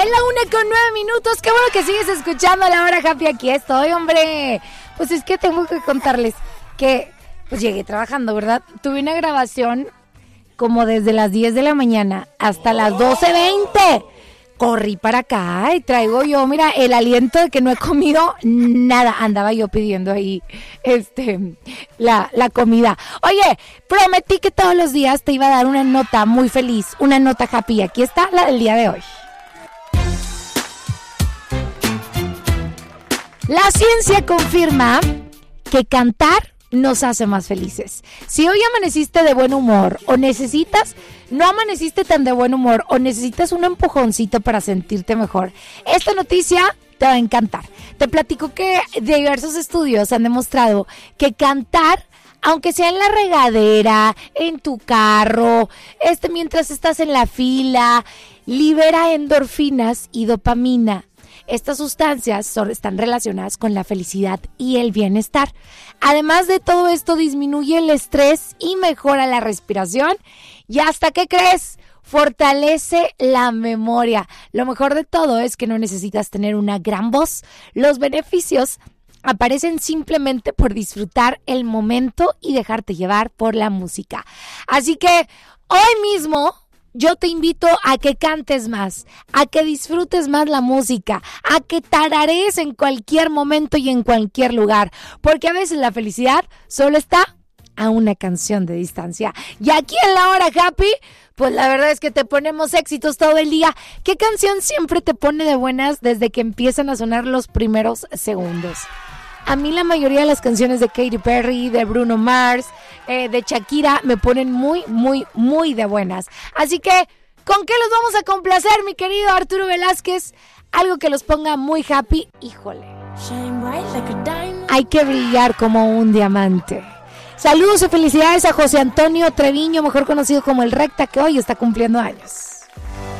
Es la 1:09. Qué bueno que sigues escuchando La Hora Happy. Aquí estoy, hombre. Pues es que tengo que contarles que pues llegué trabajando, ¿verdad? Tuve una grabación como desde las 10 de la mañana hasta las 12:20. Corrí para acá y traigo yo, mira, el aliento de que no he comido nada. Andaba yo pidiendo ahí la comida. Oye, prometí que todos los días te iba a dar una nota muy feliz, una nota happy. Aquí está la del día de hoy. La ciencia confirma que cantar nos hace más felices. Si hoy amaneciste de buen humor o no amaneciste tan de buen humor o necesitas un empujoncito para sentirte mejor, esta noticia te va a encantar. Te platico que diversos estudios han demostrado que cantar, aunque sea en la regadera, en tu carro, mientras estás en la fila, libera endorfinas y dopamina. Estas sustancias están relacionadas con la felicidad y el bienestar. Además de todo esto, disminuye el estrés y mejora la respiración. ¿Y hasta qué crees? Fortalece la memoria. Lo mejor de todo es que no necesitas tener una gran voz. Los beneficios aparecen simplemente por disfrutar el momento y dejarte llevar por la música. Así que hoy mismo yo te invito a que cantes más, a que disfrutes más la música, a que tararees en cualquier momento y en cualquier lugar, porque a veces la felicidad solo está a una canción de distancia. Y aquí en La Hora Happy, pues la verdad es que te ponemos éxitos todo el día. ¿Qué canción siempre te pone de buenas desde que empiezan a sonar los primeros segundos? A mí la mayoría de las canciones de Katy Perry, de Bruno Mars, de Shakira, me ponen muy, muy, muy de buenas. Así que, ¿con qué los vamos a complacer, mi querido Arturo Velázquez? Algo que los ponga muy happy. Híjole, hay que brillar como un diamante. Saludos y felicidades a José Antonio Treviño, mejor conocido como El Recta, que hoy está cumpliendo años.